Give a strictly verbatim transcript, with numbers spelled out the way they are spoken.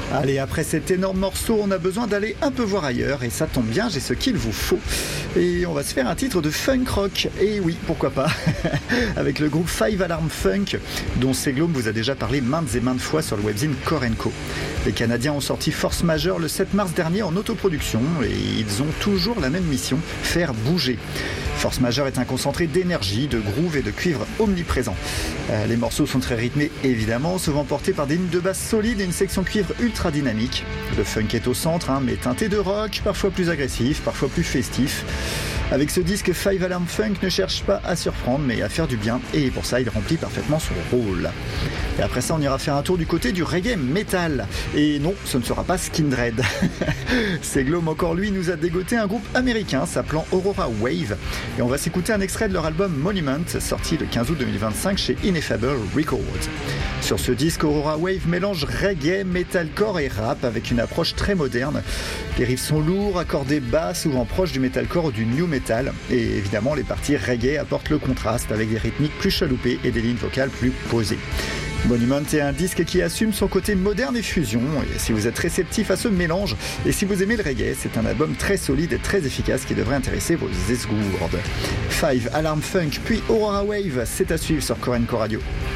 Allez, après cet énorme morceau, on a besoin d'aller un peu voir ailleurs et ça tombe bien, j'ai ce qu'il vous faut. Et on va se faire un titre de funk rock. Et oui, pourquoi pas, avec le groupe Five Alarm Funk, dont Seglom vous a déjà parlé maintes et maintes fois sur le webzine Core and Co. Les Canadiens ont sorti Force Majeure le sept mars dernier en autoproduction et ils ont toujours la même mission, faire bouger. Force Majeure est un concentré d'énergie, de groove et de cuivre omniprésent. Euh, les morceaux sont très rythmés évidemment, souvent portés par des lignes de basse solides et une section cuivre ultra dynamique. Le funk est au centre, hein, mais teinté de rock, parfois plus agressif, parfois plus festif. Avec ce disque, Five Alarm Funk ne cherche pas à surprendre, mais à faire du bien, et pour ça, il remplit parfaitement son rôle. Et après ça, on ira faire un tour du côté du reggae metal. Et non, ce ne sera pas Skindred. Seglom, encore lui, nous a dégoté un groupe américain s'appelant Aurora Wave. Et on va s'écouter un extrait de leur album Monument, sorti le quinze août deux mille vingt-cinq chez Ineffable Records. Sur ce disque, Aurora Wave mélange reggae, metalcore et rap avec une approche très moderne. Les riffs sont lourds, accordés bas, souvent proches du metalcore ou du new metal. Et évidemment, les parties reggae apportent le contraste avec des rythmiques plus chaloupées et des lignes vocales plus posées. Monument est un disque qui assume son côté moderne et fusion. Et si vous êtes réceptif à ce mélange et si vous aimez le reggae, c'est un album très solide et très efficace qui devrait intéresser vos esgourdes. Five Alarm Funk puis Aurora Wave, c'est à suivre sur Core and Co Radio.